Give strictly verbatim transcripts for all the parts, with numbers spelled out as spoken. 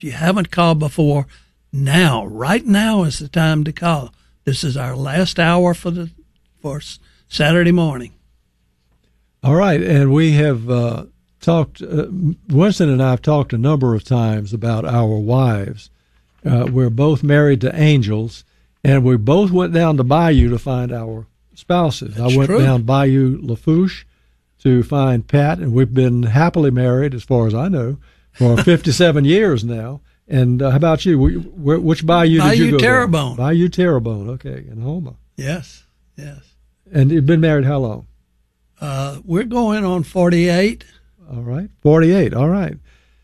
If you haven't called before, now, right now is the time to call. This is our last hour for the for Saturday morning. All right, and we have uh, talked, uh, Winston and I have talked a number of times about our wives. Uh, we're both married to angels, and we both went down to Bayou to find our spouses. That's I went true. down Bayou Lafourche to find Pat, and we've been happily married, as far as I know, for fifty-seven years now. And uh, how about you? Where, which bayou, bayou did you go to? Terrebonne. Bayou Terrebonne, okay, in Houma. Yes, yes. And you've been married how long? Uh, we're going on forty-eight. All right, forty-eight, all right.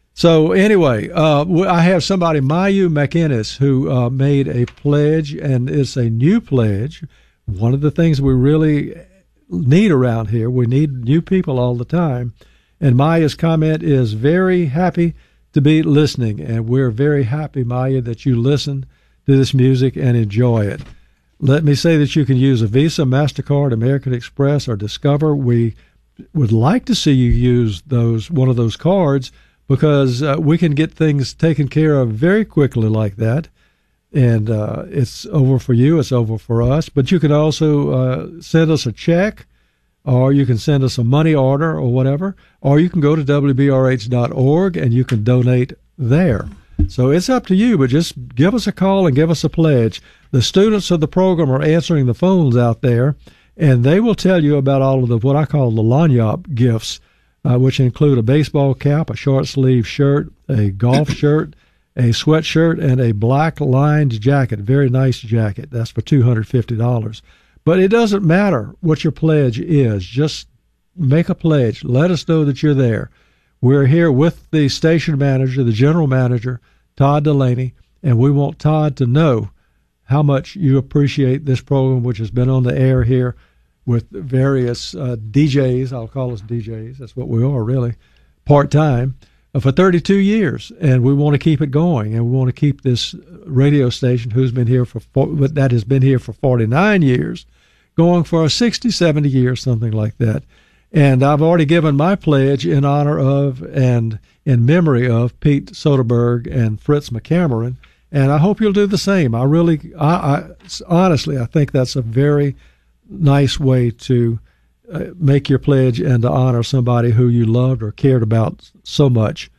So anyway, uh, I have somebody, Mayu McInnes, who uh, made a pledge, and it's a new pledge. One of the things we really need around here, we need new people all the time. And Maya's comment is very happy to be listening, and we're very happy, Maya, that you listen to this music and enjoy it. Let me say that you can use a Visa, MasterCard, American Express, or Discover. We would like to see you use those one of those cards because uh, we can get things taken care of very quickly like that. And uh, it's over for you, it's over for us. But you can also uh, send us a check, or you can send us a money order or whatever, or you can go to W B R H dot org and you can donate there. So it's up to you, but just give us a call and give us a pledge. The students of the program are answering the phones out there, and they will tell you about all of the what I call the lanyap gifts, uh, which include a baseball cap, a short-sleeve shirt, a golf shirt, a sweatshirt, and a black-lined jacket, very nice jacket. That's for two hundred fifty dollars. But it doesn't matter what your pledge is. Just make a pledge. Let us know that you're there. We're here with the station manager, the general manager, Todd Delaney, and we want Todd to know how much you appreciate this program, which has been on the air here with various uh, D Js. I'll call us D Js. That's what we are, really, part-time, uh, for thirty-two years. And we want to keep it going, and we want to keep this radio station, who's been here for that has been here for forty-nine years, going for sixty, seventy years, something like that. And I've already given my pledge in honor of and in memory of Pete Soderberg and Fritz McCameron, and I hope you'll do the same. I really, I, I honestly, I think that's a very nice way to uh, make your pledge and to honor somebody who you loved or cared about so much,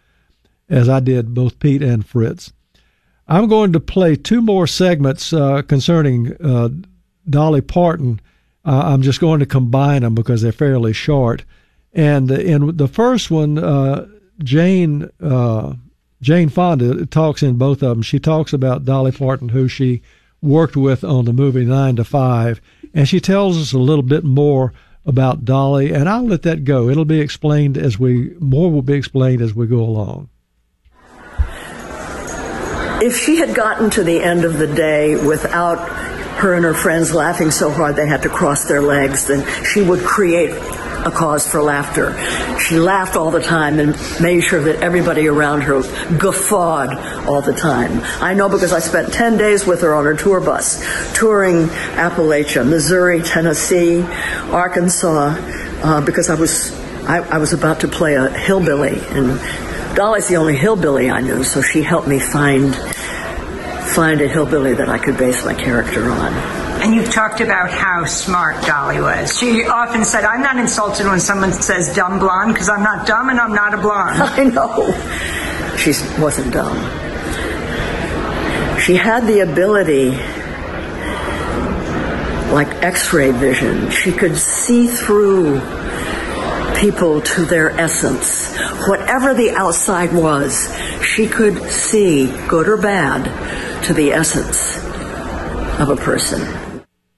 as I did both Pete and Fritz. I'm going to play two more segments uh, concerning uh, Dolly Parton. Uh, I'm just going to combine them because they're fairly short. And in the first one, uh, Jane uh, Jane Fonda talks in both of them. She talks about Dolly Parton, who she worked with on the movie Nine to Five, and she tells us a little bit more about Dolly. And I'll let that go. It'll be explained as we more will be explained as we go along. If she had gotten to the end of the day without her and her friends laughing so hard they had to cross their legs, then she would create a cause for laughter. She laughed all the time and made sure that everybody around her guffawed all the time. I know because I spent ten days with her on her tour bus, touring Appalachia, Missouri, Tennessee, Arkansas, uh, because I was I, I was about to play a hillbilly, and Dolly's the only hillbilly I knew, so she helped me find find a hillbilly that I could base my character on. And you've talked about how smart Dolly was. She often said, I'm not insulted when someone says dumb blonde, because I'm not dumb and I'm not a blonde. I know. She wasn't dumb. She had the ability, like X-ray vision. She could see through people to their essence. Whatever the outside was, she could see, good or bad, to the essence of a person.